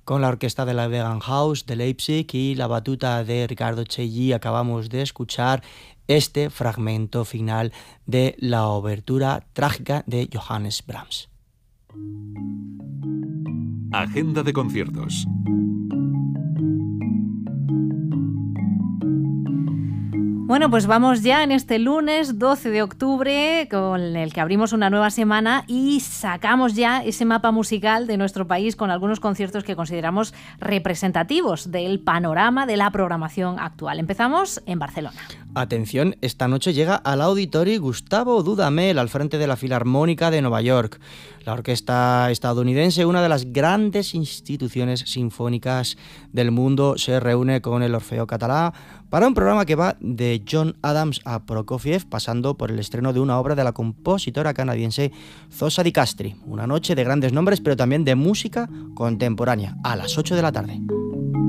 Con la orquesta de la Gewandhaus de Leipzig y la batuta de Riccardo Chailly acabamos de escuchar este fragmento final de la obertura trágica de Johannes Brahms. Agenda de conciertos. Bueno, pues vamos ya en este lunes 12 de octubre con el que abrimos una nueva semana y sacamos ya ese mapa musical de nuestro país con algunos conciertos que consideramos representativos del panorama de la programación actual. Empezamos en Barcelona. Atención, esta noche llega al Auditori Gustavo Dudamel al frente de la Filarmónica de Nueva York. La orquesta estadounidense, una de las grandes instituciones sinfónicas del mundo, se reúne con el Orfeo Català para un programa que va de John Adams a Prokofiev, pasando por el estreno de una obra de la compositora canadiense Zosa Di Castri. Una noche de grandes nombres, pero también de música contemporánea, a las 8 de la tarde.